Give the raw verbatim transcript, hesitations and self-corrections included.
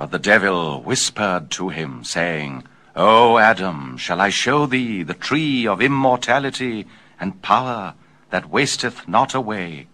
But the devil whispered to him, saying, O Adam, shall I show thee the tree of immortality and power that wasteth not away?